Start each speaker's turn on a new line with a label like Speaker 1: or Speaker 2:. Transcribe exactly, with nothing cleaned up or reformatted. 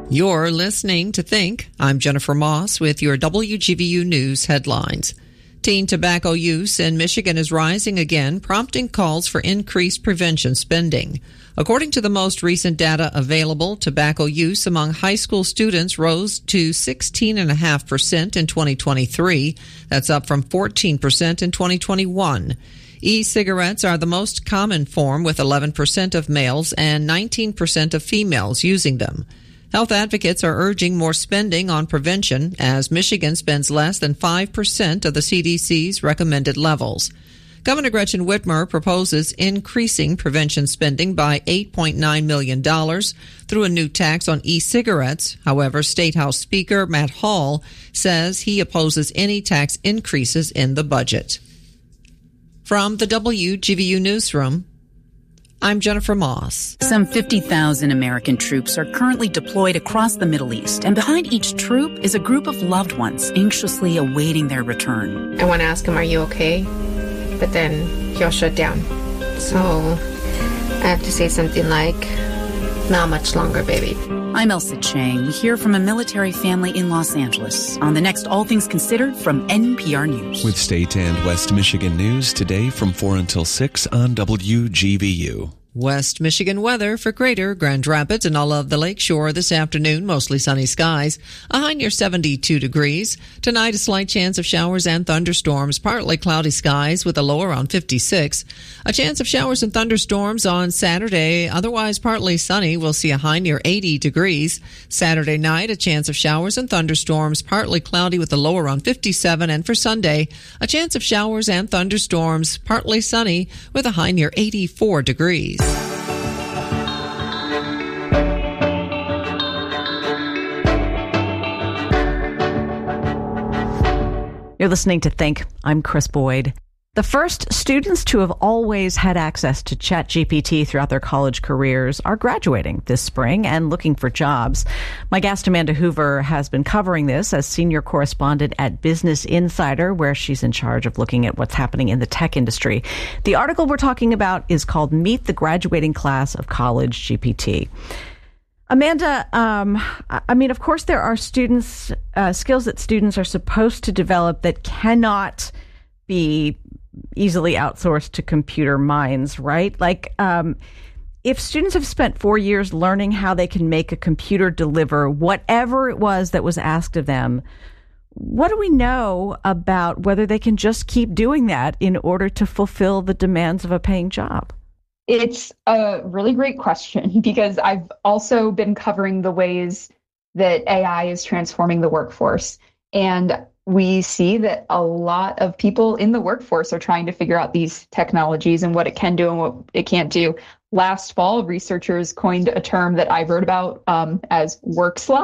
Speaker 1: You're listening to Think. I'm Jennifer Moss with your W G V U News headlines. Teen tobacco use in Michigan is rising again, prompting calls for increased prevention spending. According to the most recent data available, tobacco use among high school students rose to sixteen point five percent in twenty twenty-three. That's up from fourteen percent in twenty twenty-one. E-cigarettes are the most common form, with eleven percent of males and nineteen percent of females using them. Health advocates are urging more spending on prevention, as Michigan spends less than five percent of the C D C's recommended levels. Governor Gretchen Whitmer proposes increasing prevention spending by eight point nine million dollars through a new tax on e-cigarettes. However, State House Speaker Matt Hall says he opposes any tax increases in the budget. From the W G V U Newsroom, I'm Jennifer Moss.
Speaker 2: Some fifty thousand American troops are currently deployed across the Middle East, and behind each troop is a group of loved ones anxiously awaiting their return.
Speaker 3: I want to ask him, are you okay? But then he'll shut down. So I have to say something like, not much longer, baby.
Speaker 2: I'm Elsa Chang. We hear from a military family in Los Angeles on the next All Things Considered from N P R News.
Speaker 4: With State and West Michigan news today from four until six on W G V U.
Speaker 1: West Michigan weather for Greater Grand Rapids and all of the Lakeshore this afternoon. Mostly sunny skies. A high near seventy-two degrees. Tonight, a slight chance of showers and thunderstorms. Partly cloudy skies with a low around fifty-six. A chance of showers and thunderstorms on Saturday. Otherwise, partly sunny. We'll see a high near eighty degrees. Saturday night, a chance of showers and thunderstorms. Partly cloudy with a low around fifty-seven. And for Sunday, a chance of showers and thunderstorms. Partly sunny with a high near eighty-four degrees.
Speaker 5: You're listening to Think. I'm Chris Boyd. The first students to have always had access to ChatGPT throughout their college careers are graduating this spring and looking for jobs. My guest, Amanda Hoover, has been covering this as senior correspondent at Business Insider, where she's in charge of looking at what's happening in the tech industry. The article we're talking about is called Meet the Graduating Class of College G P T. Amanda, um, I mean, of course, there are students, uh, skills that students are supposed to develop that cannot be easily outsourced to computer minds, right? Like, um, if students have spent four years learning how they can make a computer deliver whatever it was that was asked of them, what do we know about whether they can just keep doing that in order to fulfill the demands of a paying job?
Speaker 6: It's a really great question, because I've also been covering the ways that A I is transforming the workforce. And we see that a lot of people in the workforce are trying to figure out these technologies and what it can do and what it can't do. Last fall, researchers coined a term that I wrote about um, as work slop.